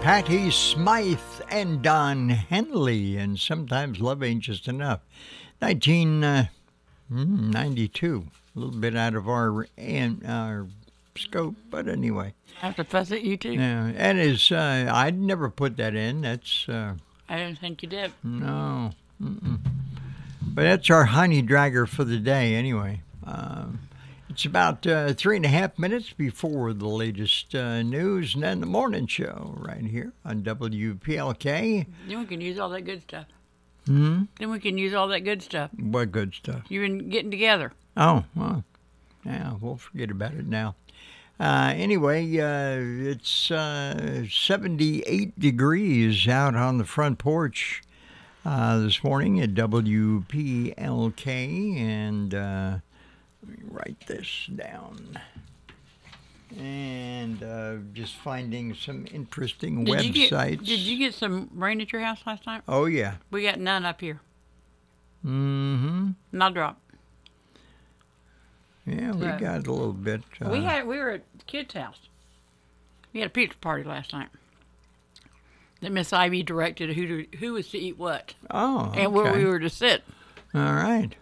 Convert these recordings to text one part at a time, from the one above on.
Patti Smythe and Don Henley, and Sometimes Love Ain't Just Enough. 1992, a little bit out of our scope, but anyway. I have to fuss at you too. Yeah, and I'd never put that in. That's I didn't think you did. no, but that's our honey dragger for the day anyway. It's about 3.5 minutes before the latest news and then the morning show right here on WPLK. Then we can use all that good stuff. Hmm? Then we can use all that good stuff. What good stuff? You've been getting together. Oh, well, yeah, we'll forget about it now. Anyway, it's 78 degrees out on the front porch this morning at WPLK, and let me write this down. And just finding some interesting websites. Did you get some rain at your house last night? Oh, yeah. We got none up here. Mm-hmm. Not a drop. Yeah, we got a little bit. We were at the kids' house. We had a pizza party last night. That Miss Ivy directed who was to eat what. Oh, okay. And where we were to sit. All right.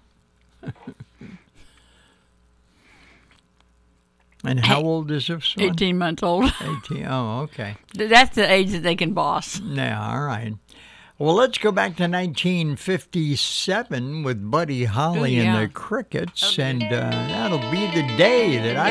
And how old is this one? 18 months old. 18. Oh, okay. That's the age that they can boss. Yeah, all right. Well, let's go back to 1957 with Buddy Holly and the Crickets, and that'll be the day that I